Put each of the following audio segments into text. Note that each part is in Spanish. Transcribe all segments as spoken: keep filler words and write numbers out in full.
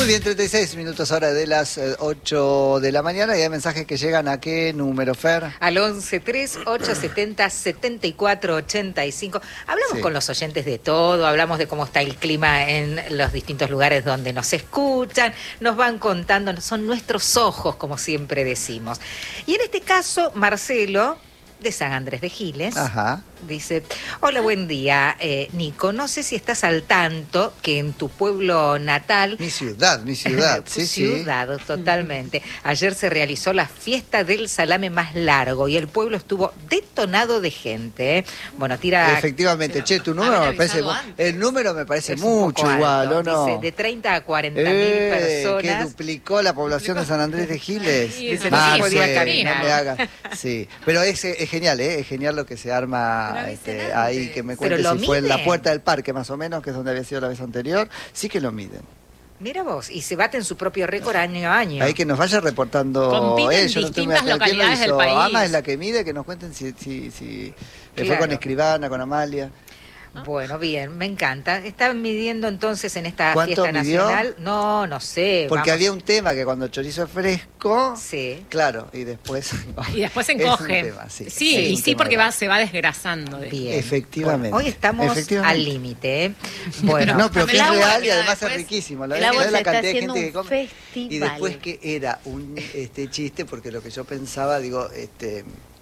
bien, treinta y seis minutos ahora de las eh, ocho de la mañana y hay mensajes que llegan a qué número, Fer. Al once tres ocho setenta setenta y cuatro ochenta y cinco. Hablamos Sí. con los oyentes de todo, hablamos de cómo está el clima en los distintos lugares donde nos escuchan, nos van contando, son nuestros ojos, como siempre decimos. Y en este caso, Marcelo, de San Andrés de Giles, Ajá. dice: hola, buen día, eh, Nico, no sé si estás al tanto que en tu pueblo natal... Mi ciudad, mi ciudad, Tu sí, ciudad, totalmente. Ayer se realizó la fiesta del salame más largo y el pueblo estuvo detonado de gente, ¿eh? Bueno, tira... sí. Efectivamente, che, tu número me parece... El número me parece Es un mucho poco igual, alto, ¿o no? dice, de treinta a cuarenta mil Eh, que personas. duplicó la población de San Andrés de Giles. Sí, dice, no Más, se podía eh, caminar. no me haga- Sí, pero es, es genial, ¿eh? Es genial lo que se arma Pero este, avísenme ahí, antes. que me Pero cuente lo si fue en la miden. puerta del parque, más o menos, que es donde había sido la vez anterior. Sí que lo miden. Mira vos, y se baten su propio récord año a año. Ahí que nos vaya reportando Compiten ellos. No estoy muy distintas atento. ¿Quién lo localidades del hizo? país. Ama es la que mide, que nos cuenten si, si, si le fue Claro. con Escribana, con Amalia. Bueno, bien, me encanta. ¿Están midiendo entonces en esta ¿Cuánto fiesta midió? nacional? No, no sé. Porque vamos- había un tema que cuando el chorizo es fresco, Sí. claro, y después... Y después se Es un encoge. tema, sí. sí, Es y un sí, tema porque grave. va, se va desgrasando. de- Bien. Efectivamente. Bueno, hoy estamos Efectivamente. al límite, ¿eh? Bueno, No, pero que el es agua real y queda además es después- riquísimo. La el verdad agua que se la está cantidad de haciendo gente que un come. festival. Y después que era un este chiste, porque lo que yo pensaba, digo, este...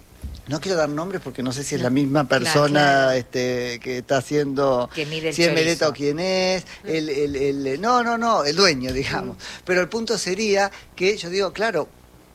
No quiero dar nombres porque no sé si es la misma persona claro. este, que está haciendo, Que mide el si es chorizo. Meleta o quién es, el, el, el- no, no, no, el dueño, digamos. Pero el punto sería que yo digo, claro,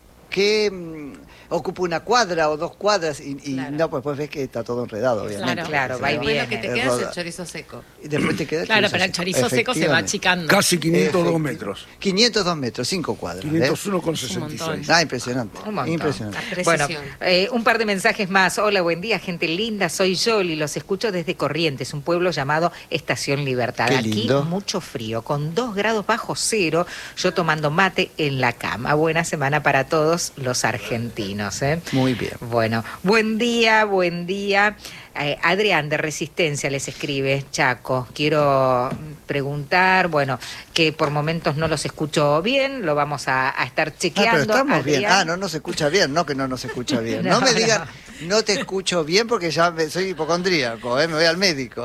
que mm, ocupa una cuadra o dos cuadras y, y Claro. no, pues, pues ves que está todo enredado, obviamente. Claro, claro, va y ¿no? viene. Bueno, que te Es queda es el roda. chorizo seco. Y después te queda el Claro, chorizo pero el seco. chorizo seco se va Efectivamente. achicando. Casi quinientos dos Efectivamente. metros. quinientos dos metros, cinco cuadras. ¿eh? quinientos uno con Es un sesenta y seis. montón. Ah, impresionante. Un montón. Impresionante. La bueno, precisión. eh, un par de mensajes más. Hola, buen día, gente linda. Soy Yoli, los escucho desde Corrientes, un pueblo llamado Estación Libertad. Qué Aquí lindo. mucho frío, con dos grados bajo cero, yo tomando mate en la cama. Buena semana para todos los argentinos, ¿eh? Muy bien. Bueno, buen día, buen día. Eh, Adrián de Resistencia les escribe: Chaco, quiero preguntar, bueno, que por momentos no los escucho bien, lo vamos a, a estar Ah, chequeando. pero estamos bien. Adrián. Ah, no nos escucha bien, no que no nos escucha bien. No, No, me no. digan, no te escucho bien porque ya me- soy hipocondríaco, ¿eh? Me voy al médico.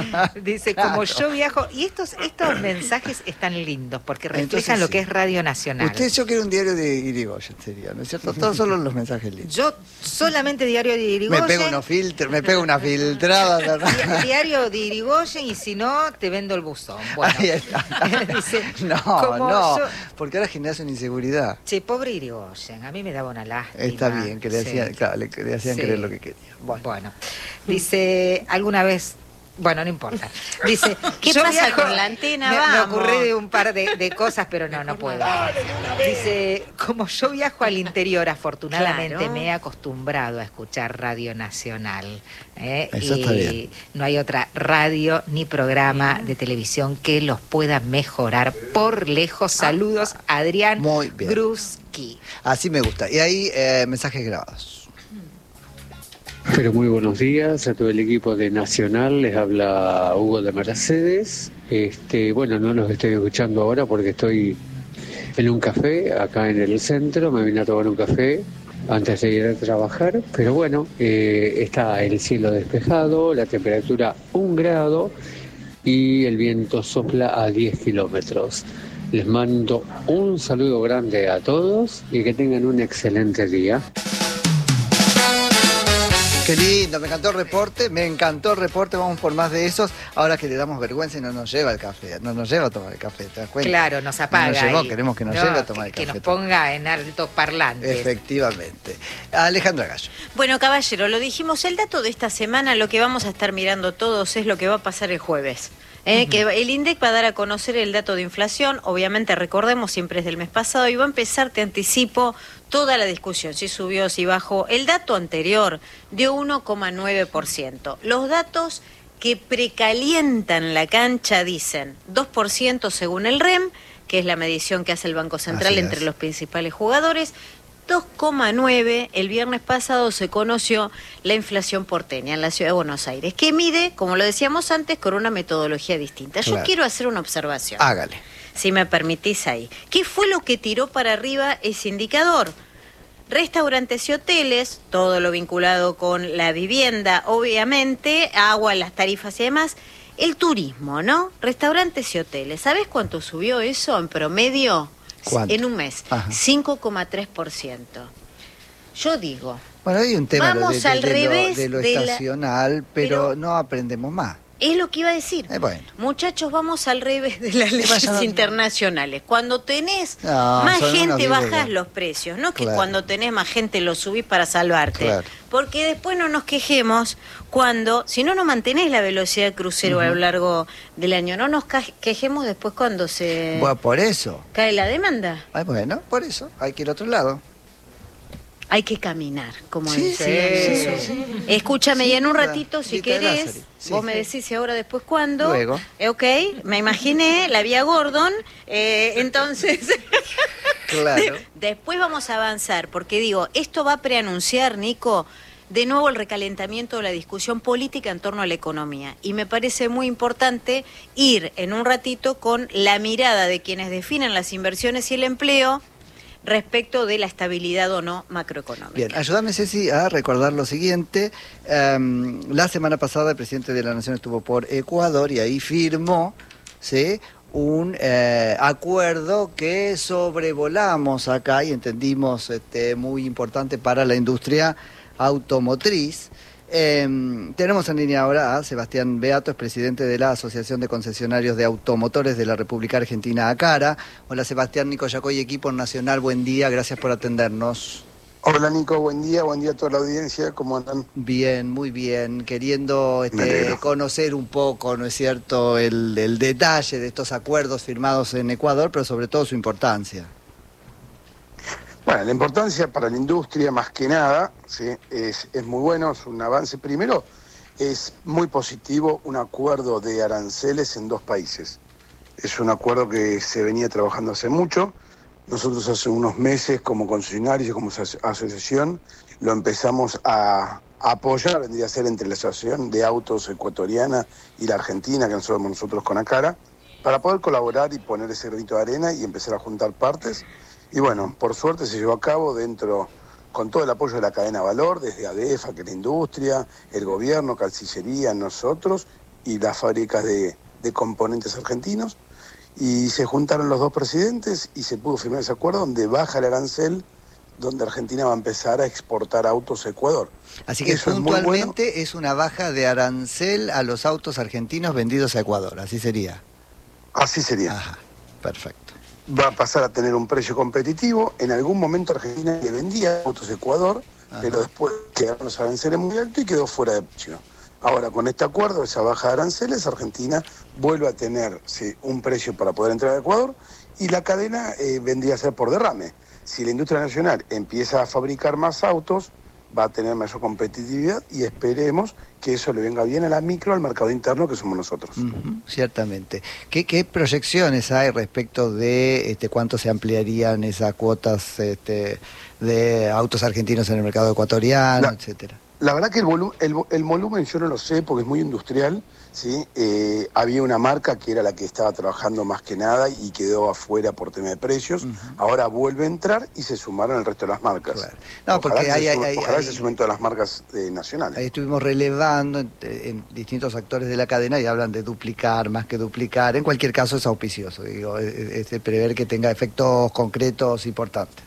Dice, Claro. como yo viajo, y estos estos mensajes están lindos porque reflejan Entonces, lo sí. que es Radio Nacional. Usted, yo quiero un diario de Irigoyen, sería, ¿no es cierto? Todos solo los mensajes lindos. Yo solamente diario de Irigoyen. Me pego unos filtros, me pego una filtrada. di- Diario de Irigoyen y si no, te vendo el buzón. Bueno, Ahí está. dice, No, como no, yo- porque ahora generas una inseguridad. Che, pobre Irigoyen, a mí me daba una lástima. Está bien, que le Sí. hacían, claro, le, que le hacían Sí. creer lo que quería. Bueno. Bueno, dice, alguna vez, bueno, no importa. Dice, ¿Qué yo pasa viajo- con la antena? Me, me Vamos. ocurrí de un par de, de cosas, pero no, no puedo. Dice, como yo viajo al interior, afortunadamente Claro. me he acostumbrado a escuchar Radio Nacional. ¿eh? Eso y está bien. no hay otra radio ni programa de televisión que los pueda mejorar por lejos. Saludos, Adrián Muy bien. Gruski. Así me gusta. Y ahí, eh, mensajes grabados. Pero muy buenos días a todo el equipo de Nacional, les habla Hugo de Mercedes. Este, bueno, no los estoy escuchando ahora porque estoy en un café acá en el centro, me vine a tomar un café antes de ir a trabajar, pero bueno, eh, está el cielo despejado, la temperatura un grado y el viento sopla a diez kilómetros. Les mando un saludo grande a todos y que tengan un excelente día. Qué lindo, me encantó el reporte, me encantó el reporte, vamos por más de esos. Ahora que le damos vergüenza y no nos lleva el café, no nos lleva a tomar el café, ¿te das cuenta? Claro, nos apaga. No nos llevó, y- queremos que nos no, lleve a tomar el que, café. que nos ponga en alto parlante. Efectivamente. Alejandra Gallo. Bueno, caballero, lo dijimos, el dato de esta semana, lo que vamos a estar mirando todos es lo que va a pasar el jueves. ¿eh? Que el INDEC va a dar a conocer el dato de inflación, obviamente recordemos, siempre es del mes pasado, y va a empezar, te anticipo, toda la discusión, si subió, si bajó. El dato anterior dio uno coma nueve por ciento. Los datos que precalientan la cancha dicen dos por ciento según el R E M, que es la medición que hace el Banco Central Así entre es. los principales jugadores, dos coma nueve. El viernes pasado se conoció la inflación porteña en la ciudad de Buenos Aires, que mide, como lo decíamos antes, con una metodología distinta. Yo Claro. quiero hacer una observación. Hágale. si me permitís ahí. ¿Qué fue lo que tiró para arriba ese indicador? Restaurantes y hoteles, todo lo vinculado con la vivienda, obviamente, agua, las tarifas y demás. El turismo, ¿no? Restaurantes y hoteles. ¿Sabés cuánto subió eso en promedio? ¿Cuánto? En un mes. cinco coma tres por ciento. Yo digo... Bueno, hay un tema Vamos de, de, al de revés lo, de lo de la- estacional, pero, pero- no aprendemos más. Es lo que iba a decir. Eh, bueno. Muchachos, vamos al revés de las leyes vaya, no- internacionales. Cuando tenés No, más son unos gente, vivos, bajás ya. los precios. No que Claro. cuando tenés más gente lo subís para salvarte. Claro. Porque después no nos quejemos cuando, si no, no mantenés la velocidad de crucero a lo largo del año. No nos ca- quejemos después cuando se Bueno, por eso. cae la demanda. Ay, bueno, por eso. Hay que ir a otro lado. Hay que caminar, como Sí, dice. sí, sí, sí. Escúchame, Sí, y en un la- ratito, si Dita querés, Lázari. Sí. vos me decís si ahora, después, cuándo. Luego. Eh, ok, me imaginé la vía Gordon, eh, entonces... Claro. Después vamos a avanzar, porque digo, esto va a preanunciar, Nico, de nuevo el recalentamiento de la discusión política en torno a la economía. Y me parece muy importante ir en un ratito con la mirada de quienes definen las inversiones y el empleo respecto de la estabilidad o no macroeconómica. Bien, ayúdame, Ceci, a recordar lo siguiente. Um, la semana pasada el presidente de la Nación estuvo por Ecuador y ahí firmó, ¿sí?, un eh, acuerdo que sobrevolamos acá y entendimos este, muy importante para la industria automotriz. Eh, tenemos en línea ahora a Sebastián Beato, es presidente de la Asociación de Concesionarios de Automotores de la República Argentina, ACARA. Hola Sebastián, Nico Yacoy, equipo nacional, buen día, gracias por atendernos. Hola Nico, buen día, buen día a toda la audiencia, ¿cómo andan? Bien, muy bien, queriendo Me este, alegro. conocer un poco, ¿no es cierto?, el, el detalle de estos acuerdos firmados en Ecuador, pero sobre todo su importancia. Bueno, la importancia para la industria, más que nada, ¿sí? es, es muy bueno, es un avance. Primero, es muy positivo un acuerdo de aranceles en dos países. Es un acuerdo que se venía trabajando hace mucho. Nosotros hace unos meses, como concesionarios y como aso- asociación, lo empezamos a apoyar, vendría a ser entre la Asociación de Autos Ecuatoriana y la Argentina, que nosotros nosotros con ACARA, para poder colaborar y poner ese granito de arena y empezar a juntar partes. Y bueno, por suerte se llevó a cabo dentro, con todo el apoyo de la cadena Valor, desde ADEFA, que es la industria, el gobierno, Cancillería, nosotros y las fábricas de, de componentes argentinos. Y se juntaron los dos presidentes y se pudo firmar ese acuerdo donde baja el arancel, donde Argentina va a empezar a exportar autos a Ecuador. Así que Eso es muy puntualmente bueno. es una baja de arancel a los autos argentinos vendidos a Ecuador, así sería. Así sería. Ajá, perfecto. Va a pasar a tener un precio competitivo. En algún momento Argentina le vendía autos a Ecuador, Ajá. pero después quedaron los aranceles muy altos y quedó fuera de precio. Ahora, con este acuerdo, esa baja de aranceles, Argentina vuelve a tener sí, un precio para poder entrar a Ecuador y la cadena eh, vendría a ser por derrame. Si la industria nacional empieza a fabricar más autos, va a tener mayor competitividad y esperemos que eso le venga bien a la micro, al mercado interno que somos nosotros. Ujú, ciertamente. ¿Qué, ¿Qué proyecciones hay respecto de este, cuánto se ampliarían esas cuotas este, de autos argentinos en el mercado ecuatoriano, La- etcétera? La verdad que el, volu- el, vo- el volumen yo no lo sé porque es muy industrial, ¿sí? Eh, había una marca que era la que estaba trabajando más que nada y quedó afuera por tema de precios. Ujú. Ahora vuelve a entrar y se sumaron el resto de las marcas. Claro. No, Ojalá porque se hay- sume- hay- ojalá hay- se sumen todas las marcas eh, nacionales. Ahí estuvimos relevando en, en distintos actores de la cadena y hablan de duplicar, más que duplicar. En cualquier caso es auspicioso, digo, es, es de prever que tenga efectos concretos importantes.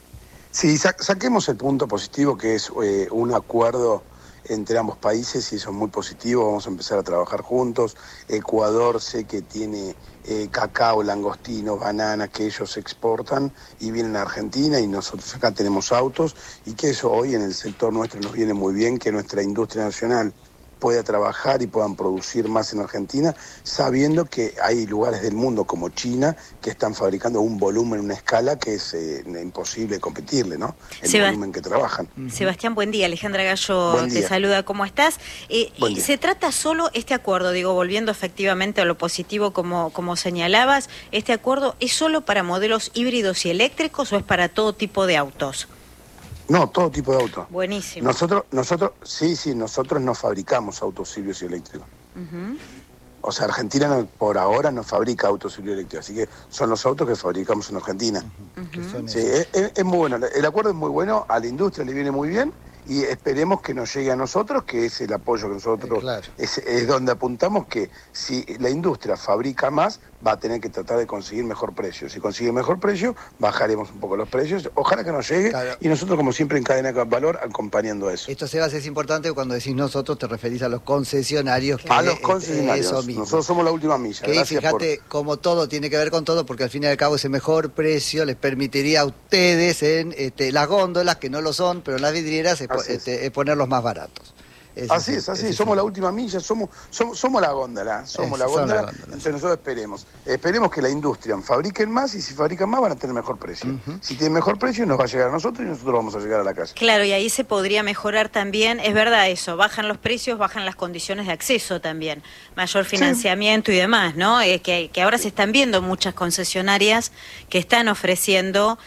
Sí, sa- saquemos el punto positivo que es eh, un acuerdo entre ambos países y eso es muy positivo, vamos a empezar a trabajar juntos. Ecuador sé que tiene eh, cacao, langostinos, bananas que ellos exportan y vienen a Argentina y nosotros acá tenemos autos y que eso hoy en el sector nuestro nos viene muy bien, que nuestra industria nacional pueda trabajar y puedan producir más en Argentina, sabiendo que hay lugares del mundo como China que están fabricando un volumen, una escala que es eh, imposible competirle, ¿no? El Seba- volumen que trabajan. Sebastián, buen día. Alejandra Gallo Buen te día. saluda. ¿Cómo estás? Eh, Buen y día. ¿Se trata solo este acuerdo, digo, volviendo efectivamente a lo positivo como, como señalabas, este acuerdo es solo para modelos híbridos y eléctricos o es para todo tipo de autos? No, todo tipo de autos. Buenísimo. Nosotros, nosotros, sí, sí, nosotros no fabricamos autos híbridos y eléctricos. Ujú. O sea, Argentina no, por ahora no fabrica autos eléctricos, así que son los autos que fabricamos en Argentina. Uh-huh. Sí, es, es, es muy bueno, el acuerdo es muy bueno, a la industria le viene muy bien y esperemos que nos llegue a nosotros, que es el apoyo que nosotros, claro. es, es donde apuntamos que si la industria fabrica más, va a tener que tratar de conseguir mejor precio. Si consigue mejor precio, bajaremos un poco los precios. Ojalá que nos llegue, claro. Y nosotros, como siempre, en Cadena de Valor, acompañando eso. Esto, Sebas, es importante cuando decís nosotros, te referís a los concesionarios. Que a los concesionarios. Eso mismo. Nosotros somos la última milla. Que Gracias fíjate por... cómo todo tiene que ver con todo, porque al fin y al cabo ese mejor precio les permitiría a ustedes en este, las góndolas, que no lo son, pero en las vidrieras, es, este, es ponerlos más baratos. Es así es, así es, somos la última milla, somos somos, somos la góndola, somos es, la góndola, la góndola, entonces nosotros esperemos, esperemos que la industria fabriquen más y si fabrican más van a tener mejor precio. Uh-huh. Si tienen mejor precio nos va a llegar a nosotros y nosotros vamos a llegar a la casa. Claro, y ahí se podría mejorar también, es verdad eso, bajan los precios, bajan las condiciones de acceso también, mayor financiamiento sí. y demás, ¿no? Eh, que, que ahora se están viendo muchas concesionarias que están ofreciendo...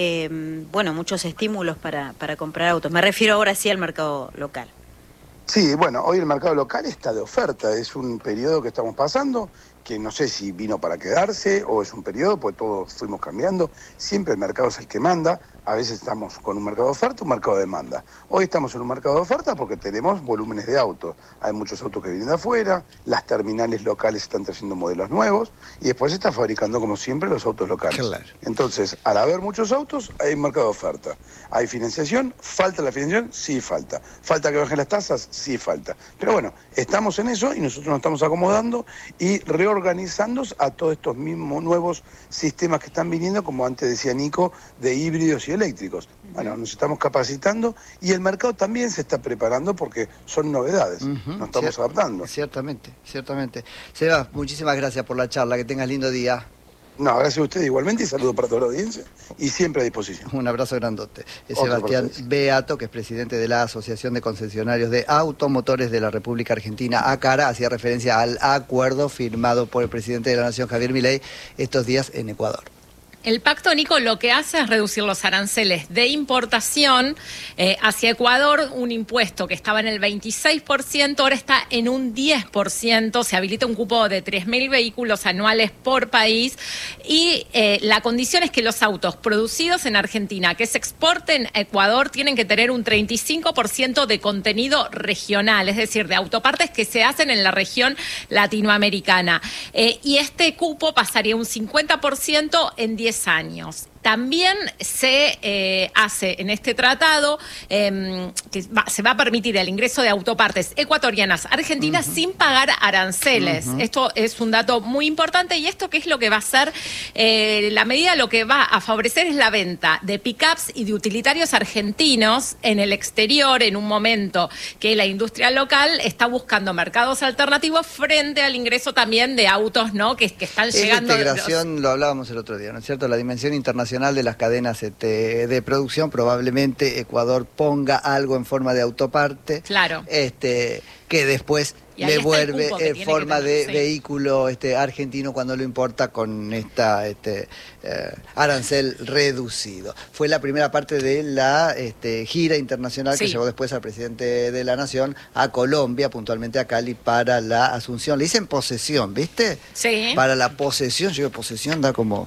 Eh, bueno, muchos estímulos para, para comprar autos. Me refiero ahora sí al mercado local. Sí, bueno, hoy el mercado local está de oferta, es un periodo que estamos pasando, que no sé si vino para quedarse o es un periodo, pues todos fuimos cambiando, siempre el mercado es el que manda, a veces estamos con un mercado de oferta, un mercado de demanda. Hoy estamos en un mercado de oferta porque tenemos volúmenes de autos, hay muchos autos que vienen de afuera, las terminales locales están trayendo modelos nuevos y después se está fabricando como siempre los autos locales. Claro. Entonces, al haber muchos autos, hay un mercado de oferta. ¿Hay financiación? ¿Falta la financiación? Sí, falta. ¿Falta que bajen las tasas? Sí, falta. Pero bueno, estamos en eso y nosotros nos estamos acomodando y reorganizándonos a todos estos mismos nuevos sistemas que están viniendo, como antes decía Nico, de híbridos y eléctricos. Bueno, nos estamos capacitando y el mercado también se está preparando porque son novedades. Uh-huh. Nos estamos Cier- adaptando. Ciertamente, ciertamente. Sebas, muchísimas gracias por la charla. Que tengas lindo día. No, gracias a usted igualmente y saludo para toda la audiencia y siempre a disposición. Un abrazo grandote. Es Sebastián Beato, que es presidente de la Asociación de Concesionarios de Automotores de la República Argentina, ACARA, hacía referencia al acuerdo firmado por el presidente de la Nación, Javier Milei, estos días en Ecuador. El pacto, Nico, lo que hace es reducir los aranceles de importación eh, hacia Ecuador, un impuesto que estaba en el veintiséis por ciento, ahora está en un diez por ciento, se habilita un cupo de tres mil vehículos anuales por país y eh, la condición es que los autos producidos en Argentina que se exporten a Ecuador tienen que tener un treinta y cinco por ciento de contenido regional, es decir, de autopartes que se hacen en la región latinoamericana. Eh, y este cupo pasaría un cincuenta por ciento en diez años. También se eh, hace en este tratado eh, que va, se va a permitir el ingreso de autopartes ecuatorianas argentinas uh-huh. sin pagar aranceles. Uh-huh. Esto es un dato muy importante y esto qué es lo que va a hacer, eh, la medida lo que va a favorecer es la venta de pickups y de utilitarios argentinos en el exterior en un momento que la industria local está buscando mercados alternativos frente al ingreso también de autos, ¿no? que, que están llegando. La integración, los... lo hablábamos el otro día, ¿no es cierto? La dimensión internacional de las cadenas este, de producción, probablemente Ecuador ponga algo en forma de autoparte, claro. este, que después devuelve en forma tener, de sí. vehículo este, argentino cuando lo importa con esta este, eh, arancel reducido. Fue la primera parte de la este, gira internacional sí. que llevó después al presidente de la Nación a Colombia, puntualmente a Cali, para la asunción. Le dicen posesión, ¿viste? Sí. Para la posesión, yo digo posesión da como...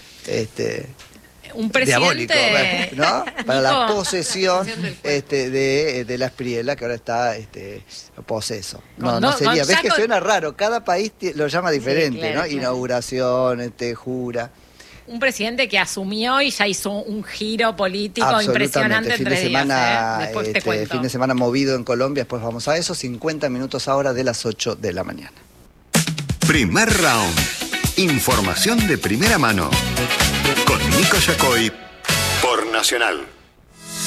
este un presidente diabólico, ¿no? Para la posesión este, de, de la Espriella, que ahora está este, poseso. No, no, no sería. ¿Ves que suena raro? Cada país lo llama diferente, sí, claro, ¿no? Claro. Inauguración, este, jura. Un presidente que asumió y ya hizo un giro político impresionante fin en tres de semana, días. ¿eh? Después este, te cuento. Fin de semana movido en Colombia, después vamos a eso. cincuenta minutos ahora de las ocho de la mañana. Primer round. Información de primera mano. Con Nico Yacoy por Nacional.